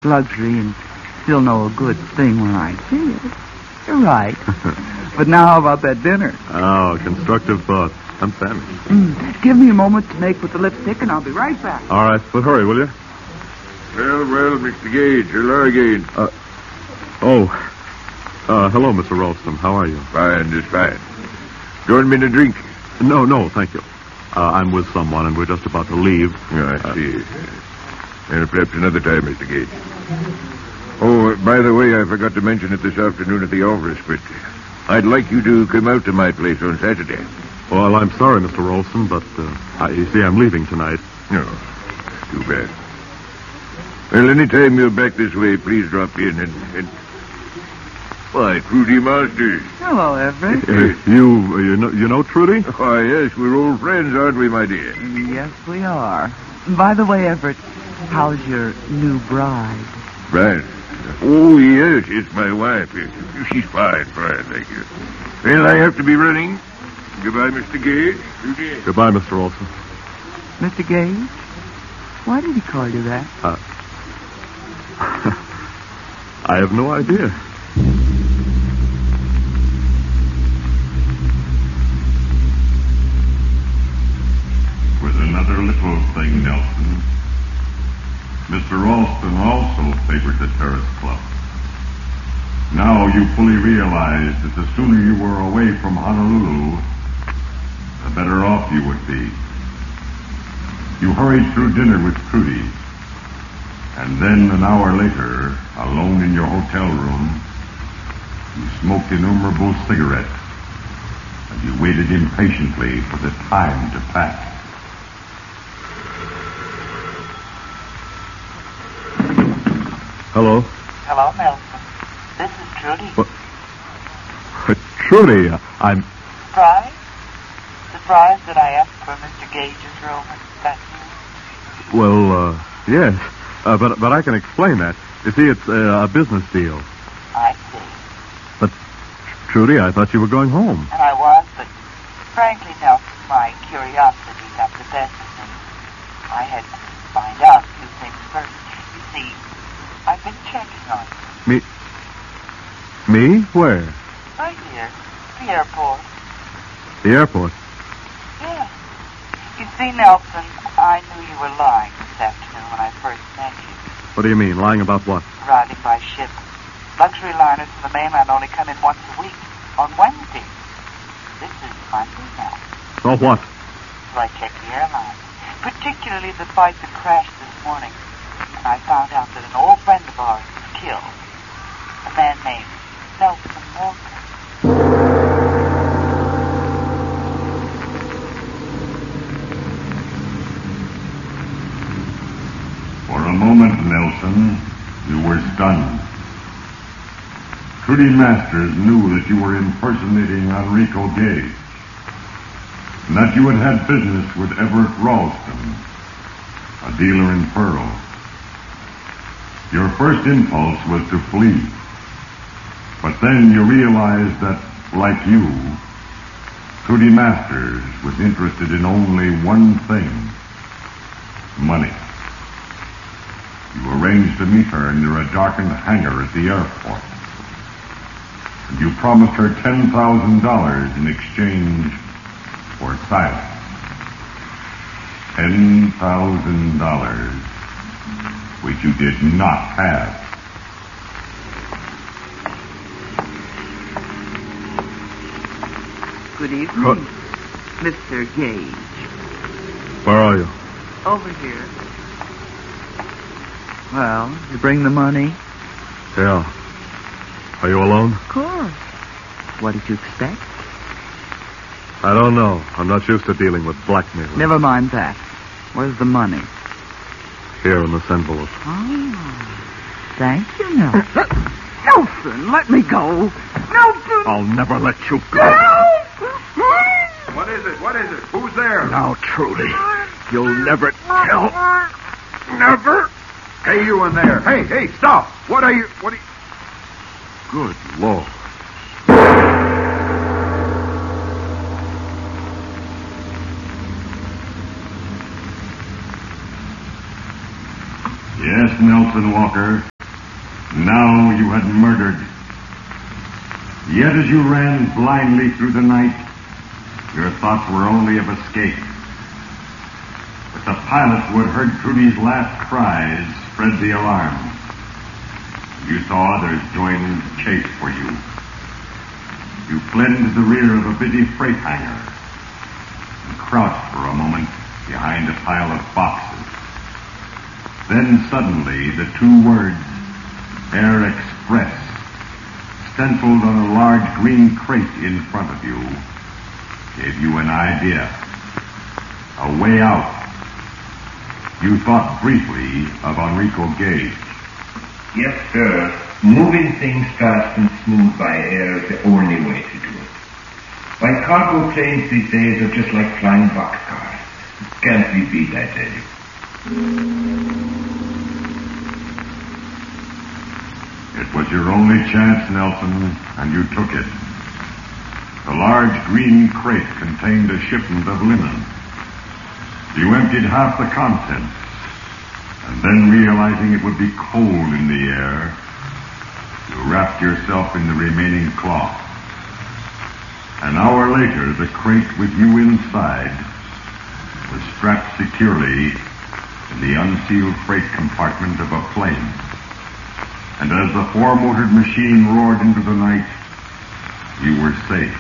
luxury and still know a good thing when I see it. You're right. But now how about that dinner? Oh, constructive thought. I'm famished. Give me a moment to make with the lipstick, and I'll be right back. All right, but hurry, will you? Well, Mr. Gage, hello again. Hello, Mr. Ralston. How are you? Fine, just fine. Join me in a drink. No, thank you. I'm with someone, and we're just about to leave. Oh, I see. And perhaps another time, Mr. Gage. Oh, by the way, I forgot to mention it this afternoon at the office, but I'd like you to come out to my place on Saturday. Well, I'm sorry, Mr. Ralston, but you see, I'm leaving tonight. No, too bad. Well, any time you're back this way, please drop in and... Why, Trudy Masters. Hello, Everett. You know Trudy? Oh, yes, we're old friends, aren't we, my dear? Yes, we are. By the way, Everett, how's your new bride? Bride? Oh, yes, it's my wife. She's fine, thank you. Well, I have to be running. Goodbye, Mr. Gage. Goodbye, Mr. Ralston. Mr. Gage? Why did he call you that? I have no idea. With another little thing, Nelson. Mr. Ralston also favored the Terrace Club. Now you fully realize that the sooner you were away from Honolulu, the better off you would be. You hurried through dinner with Trudy, and then an hour later, alone in your hotel room, you smoked innumerable cigarettes, and you waited impatiently for the time to pass. Hello? Hello, Nelson. This is Trudy. What? Trudy, I'm... Surprised that I asked for Mr. Gage's room and that you? Well, yes. But I can explain that. You see, it's a business deal. I see. But, Trudy, I thought you were going home. And I was, but frankly, Nelson, my curiosity got the best of me. I had to find out a few things first. You see, I've been checking on you. Me? Where? Right here. The airport. The airport? Yeah. You see, Nelson, I knew you were lying this afternoon when I first met you. What do you mean? Lying about what? Arriving by ship. Luxury liners from the mainland only come in once a week, on Wednesday. This is Monday now. Oh, what? So I checked the airline, particularly the flight that crashed this morning. And I found out that an old friend of ours was killed. A man named Nelson Walker. For a moment, Nelson, you were stunned. Trudy Masters knew that you were impersonating Enrico Gage, and that you had had business with Everett Ralston, a dealer in pearls. Your first impulse was to flee, but then you realized that, like you, Trudy Masters was interested in only one thing: money. You arranged to meet her near a darkened hangar at the airport. And you promised her $10,000 in exchange for silence. $10,000, which you did not have. Good evening, Mr. Gage. Where are you? Over here. Well, you bring the money? Yeah. Are you alone? Of course. What did you expect? I don't know. I'm not used to dealing with blackmailers. Never mind that. Where's the money? Here in this envelope. Oh, thank you, Nelson. Nelson, let me go. Nelson! I'll never let you go. What is it? What is it? Who's there? Now, Trudy, you'll never tell. Never. Hey, you in there. Hey, stop. What are you... Good Lord. Yes, Nelson Walker. Now you had murdered. Yet as you ran blindly through the night, your thoughts were only of escape. But the pilot who had heard Trudy's last cries spread the alarm. You saw others join in the chase for you. You fled into the rear of a busy freight hangar and crouched for a moment behind a pile of boxes. Then suddenly the two words, Air Express, stenciled on a large green crate in front of you, gave you an idea. A way out. You thought briefly of Enrico Gage. Yes, sir. Moving things fast and smooth by air is the only way to do it. Why, cargo planes these days are just like flying boxcars. Can't be beat, I tell you. It was your only chance, Nelson, and you took it. The large green crate contained a shipment of linen. You emptied half the contents, and then realizing it would be cold in the air, you wrapped yourself in the remaining cloth. An hour later, the crate with you inside was strapped securely in the unsealed freight compartment of a plane. And as the four-motored machine roared into the night, you were safe.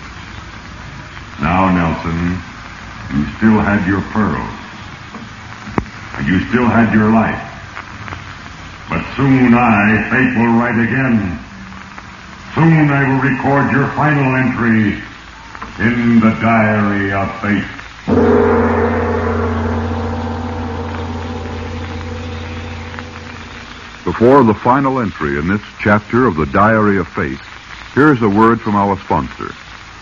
Now, Nelson, you still had your pearls. And you still had your life. But soon fate will write again. Soon I will record your final entry in the diary of fate. Before the final entry in this chapter of the Diary of Fate, here's a word from our sponsor.